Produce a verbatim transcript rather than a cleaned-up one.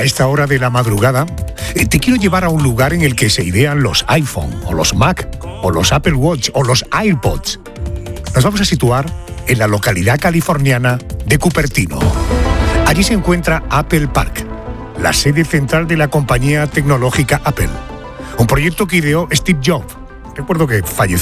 A esta hora de la madrugada, eh, te quiero llevar a un lugar en el que se idean los iPhone, o los Mac, o los Apple Watch, o los AirPods. Nos vamos a situar en la localidad californiana de Cupertino. Allí se encuentra Apple Park, la sede central de la compañía tecnológica Apple. Un proyecto que ideó Steve Jobs. Recuerdo que falleció